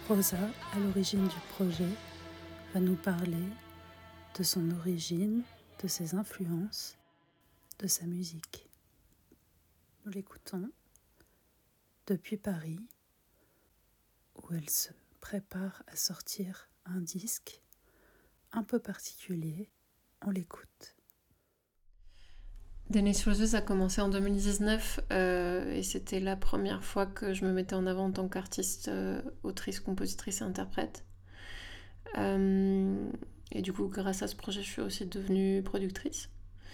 Rosa, à l'origine du projet, va nous parler de son origine, de ses influences, de sa musique. Nous l'écoutons depuis Paris, où elle se prépare à sortir un disque un peu particulier. On l'écoute. Denise Roses a commencé en 2019 et c'était la première fois que je me mettais en avant en tant qu'artiste, autrice, compositrice et interprète. Et du coup, grâce à ce projet, je suis aussi devenue productrice.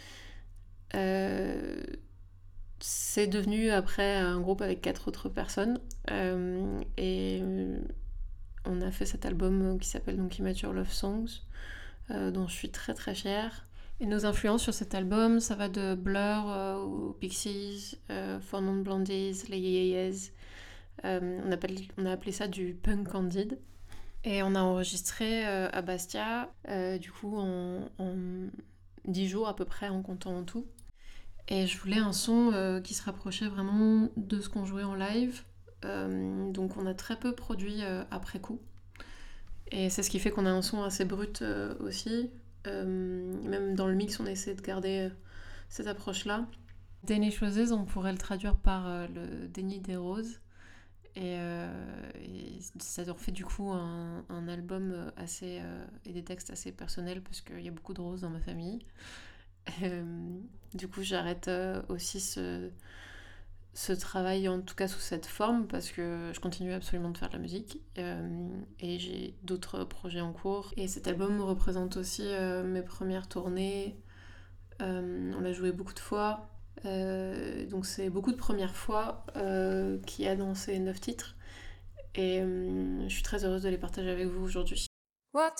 C'est devenu après un groupe avec 4 autres personnes et on a fait cet album qui s'appelle donc Immature Love Songs, dont je suis très très fière. Et nos influences sur cet album, ça va de Blur aux Pixies, Four Non Blondies, les Yeyes. On a appelé ça du punk candide. Et on a enregistré à Bastia, du coup en 10 jours à peu près en comptant en tout. Et je voulais un son qui se rapprochait vraiment de ce qu'on jouait en live. Donc on a très peu produit après coup. Et c'est ce qui fait qu'on a un son assez brut aussi. Même dans le mix, on essaie de garder cette approche-là. Danish Roses, on pourrait le traduire par le déni des roses. Et ça en fait du coup un album assez et des textes assez personnels parce qu'il y a beaucoup de roses dans ma famille. Du coup, j'arrête aussi ce travail, en tout cas sous cette forme, parce que je continue absolument de faire de la musique et j'ai d'autres projets en cours. Et cet album représente aussi mes premières tournées. On l'a joué beaucoup de fois. Donc c'est beaucoup de premières fois qu'il y a dans ces 9 titres. Et je suis très heureuse de les partager avec vous aujourd'hui. What